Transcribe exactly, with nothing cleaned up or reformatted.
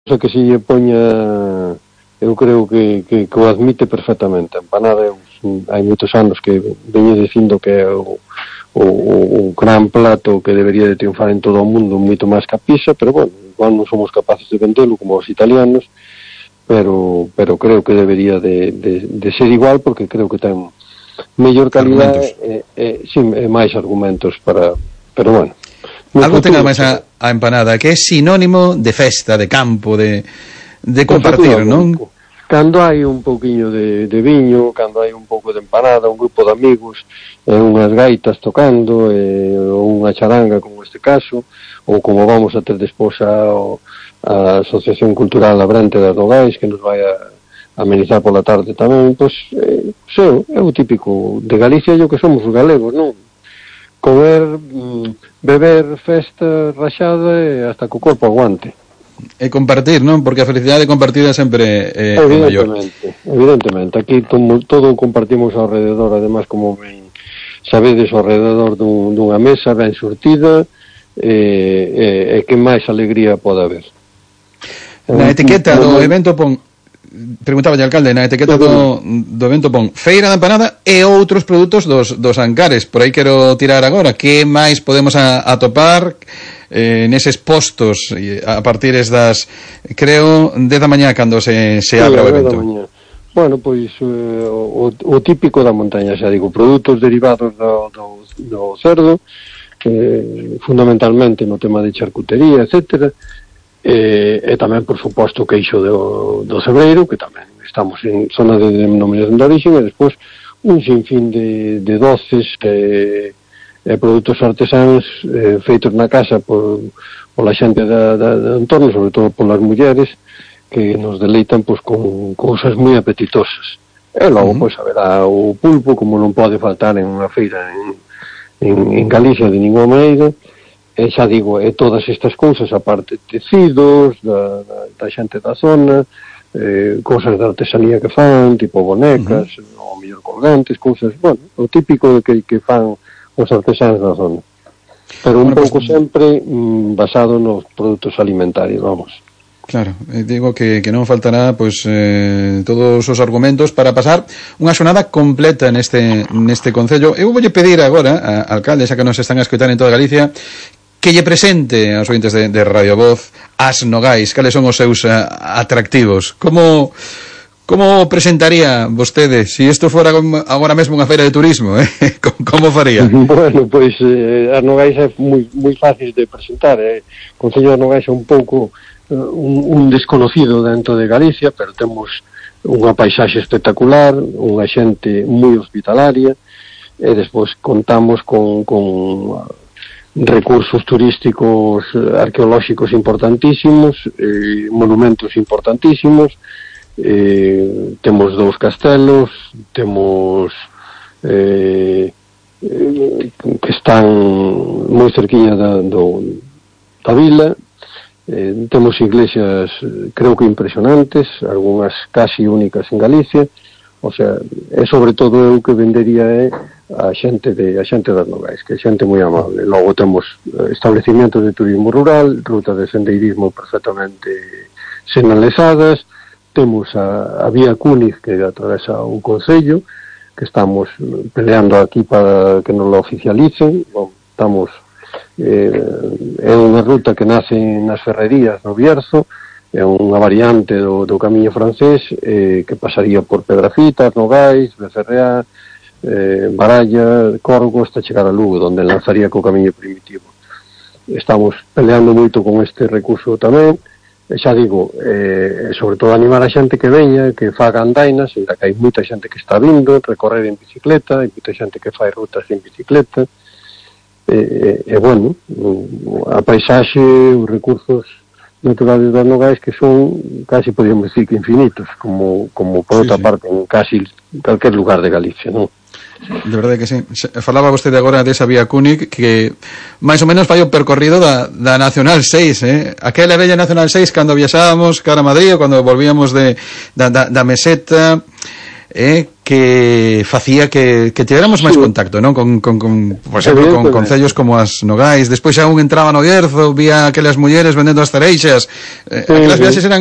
cousa que se lle poña, eu creo que, que, que o admite perfectamente. A empanada, hai moitos anos que veño dicindo que é o, o, o gran plato que debería de triunfar en todo o mundo, moito máis que a pizza, pero bueno, igual non somos capaces de vendelo como os italianos, pero pero creo que debería de, de, de ser igual, porque creo que ten mellor calidade e, e, sí, e máis argumentos para, pero bueno, algo ten máis a, a empanada, que é sinónimo de festa, de campo, de, de compartir, non? Cando hai un pouquiño de, de viño, cando hai un pouco de empanada, un grupo de amigos, e unhas gaitas tocando, e, ou unha charanga, como este caso, ou como vamos a ter despois a, a Asociación Cultural Labrante das Nogais, que nos vai a amenizar pola tarde tamén, pois, eh, so, é o típico de Galicia, yo que somos os galegos, non? Comer, beber, festa, rachada e hasta co corpo aguante. E compartir, non? Porque a felicidade compartida sempre é, é maior. Evidentemente, evidentemente. Aquí todo, todo compartimos ao rededor, además, como ben sabedes, ao rededor dun, dunha mesa ben surtida, e, e, e que máis alegría pode haber. Na etiqueta do evento pon, preguntaba o alcalde, na etiqueta do, do evento pon feira da empanada e outros produtos dos, dos Ancares. Por aí quero tirar agora, que máis podemos a, atopar eh, neses postos a partir das, creo, dez da mañá cando se, se abra o evento? Bueno, pois eh, o, o típico da montaña, xa digo, produtos derivados do, do, do cerdo, eh, fundamentalmente no tema de charcutería, etcétera. E, e tamén, por suposto, o queixo do, do cebreiro, que tamén estamos en zona de denominación de origen, e despois un sinfín de, de doces e, e produtos artesáns eh, feitos na casa por, por la xente da, da, da entorno, sobre todo por las mulleres, que nos deleitan pois, con cousas moi apetitosas. E logo, uh-huh. pois, haberá o pulpo, como non pode faltar en unha feira en, en, en Galicia de ninguna maneira. E xa digo, e todas estas cousas, aparte tecidos da, da, da xente da zona, eh, cousas de artesanía que fan, tipo bonecas, uh-huh. ou mellor colgantes, cousas, bueno, o típico de que, que fan os artesáns da zona. Pero un bueno, pouco pues, sempre mm, basado nos produtos alimentarios, vamos. Claro, eh, digo que, que non faltará pois, eh, todos os argumentos para pasar unha xornada completa neste, neste concello. Eu voulle pedir agora, a, alcalde, xa que nos están a escoitar en toda Galicia, que lle presente aos ointes de, de Radio Voz as Nogais, cales son os seus uh, atractivos. Como, como presentaría vostede, se si isto fora agora mesmo unha feira de turismo, eh? como faría? Bueno, pois eh, as Nogais é moi, moi fácil de presentar. Eh. O Concello de Nogais é un pouco uh, un, un desconocido dentro de Galicia, pero temos unha paisaxe espectacular, unha xente moi hospitalaria, e despois contamos con... con recursos turísticos arqueolóxicos importantísimos, eh, monumentos importantísimos, eh, temos dous castelos, temos eh, eh, que están moi cerquiña da, do, da vila, eh, temos iglesias creo que impresionantes, algunhas casi únicas en Galicia, o sea, é sobre todo eu que vendería é a xente de a xente das Nogais, que é xente moi amable. Logo temos establecimentos de turismo rural, rutas de sendeirismo perfectamente sinalizadas, temos a, a vía Cúniz que atravesa o concello, que estamos peleando aquí para que nos lo oficialicen. Bon, estamos eh, é unha ruta que nace nas Ferrerías no Bierzo, é unha variante do, do camiño francés eh, que pasaría por Pedrafitas, Nogais, Becerreá, eh, Baralla, Corgo, hasta chegar a Lugo, onde lanzaría co camiño primitivo. Estamos peleando moito con este recurso tamén, e xa digo, eh, sobre todo animar a xente que veña, que faga andainas, ainda que hai moita xente que está vindo, recorrer en bicicleta, hai moita xente que fai rutas en bicicleta, e, e, e bueno, a paisaxe, os recursos naturales das Nogais que son, casi podríamos decir que infinitos, como, como por outra sí, sí. parte en casi calquer lugar de Galicia, non? De verdade que sí. Falaba vostede agora desa vía Cúnic que máis ou menos fai o percorrido da, da Nacional seis, eh? Aquela bella Nacional seis cando viaxábamos cara a Madrid ou cando volvíamos de, da, da, da Meseta. eh, que facía que, que tivéramos máis sí. contacto, non? Con, con, con, por exemplo, con concellos como as Nogais. Despois xa un entraba no Bierzo, vía aquelas mulleres vendendo as cereixas. Eh, sí, aquelas viaxes eran